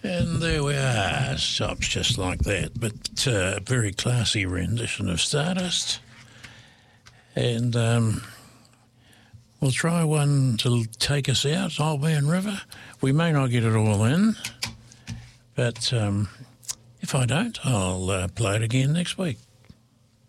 And there we are. Stops just like that. But a very classy rendition of Stardust. And we'll try one to take us out, Old Man River. We may not get it all in, but if I don't, I'll play it again next week.